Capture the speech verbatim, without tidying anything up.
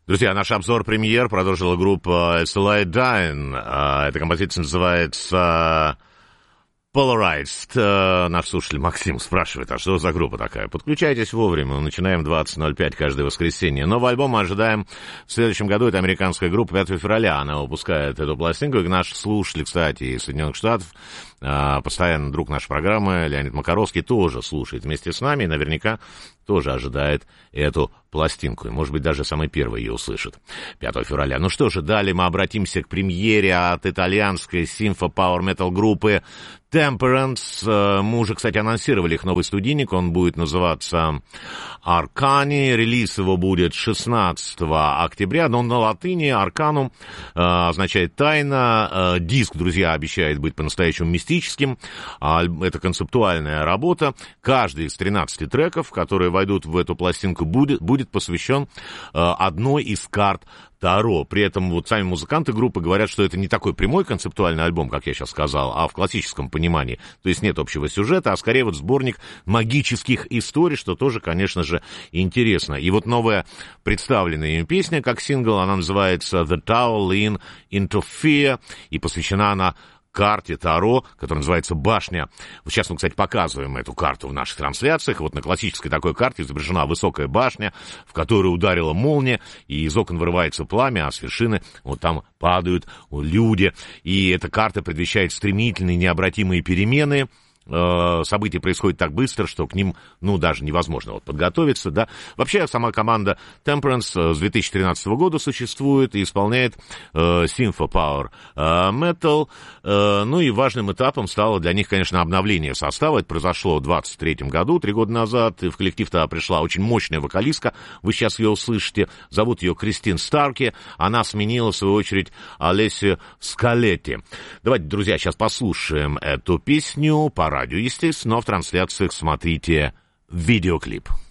Друзья, наш обзор премьер продолжила группа Slide Dying. Эта композиция называется Polarized. Наш слушатель Максим спрашивает, а что за группа такая? Подключайтесь вовремя, мы начинаем в двадцать ноль пять каждое воскресенье. Новый альбом мы ожидаем в следующем году. Это американская группа, пятого февраля она выпускает эту пластинку. И наш слушатель, кстати, из Соединенных Штатов, постоянно друг нашей программы, Леонид Макаровский, тоже слушает вместе с нами и наверняка тоже ожидает эту пластинку. И, может быть, даже самый первый ее услышит пятого февраля. Ну что же, далее мы обратимся к премьере от итальянской симфо-пауэр-метал группы Temperance. Мы уже, кстати, анонсировали их новый студийник. Он будет называться Arcani. Релиз его будет шестнадцатого октября. Но на латыни Arcanum означает тайна. Диск, друзья, обещает быть по-настоящему мистическим. Это концептуальная работа. Каждый из тринадцати треков, которые войдут в эту пластинку, будет, будет посвящен одной из карт Таро. При этом вот сами музыканты группы говорят, что это не такой прямой концептуальный альбом, как я сейчас сказал, а в классическом понимании. То есть нет общего сюжета, а скорее вот сборник магических историй, что тоже, конечно же, интересно. И вот новая представленная им песня, как сингл, она называется «The Tower Lean Into Fear», и посвящена она карте Таро, которая называется «Башня». Вот сейчас мы, кстати, показываем эту карту в наших трансляциях. Вот на классической такой карте изображена высокая башня, в которую ударила молния, и из окон вырывается пламя, а с вершины вот там падают люди. И эта карта предвещает стремительные, необратимые перемены. События происходят так быстро, что к ним, ну, даже невозможно вот подготовиться, да. Вообще, сама команда Temperance с две тысячи тринадцатого года существует и исполняет э, Sympho Power Metal. Э, ну и важным этапом стало для них, конечно, обновление состава. Это произошло в двадцать третьем году, три года назад. И в коллектив-то пришла очень мощная вокалистка. Вы сейчас ее услышите. Зовут ее Кристин Старки. Она сменила, в свою очередь, Алессио Скалетти. Давайте, друзья, сейчас послушаем эту песню. Пора радио, естественно, но в трансляциях смотрите видеоклип.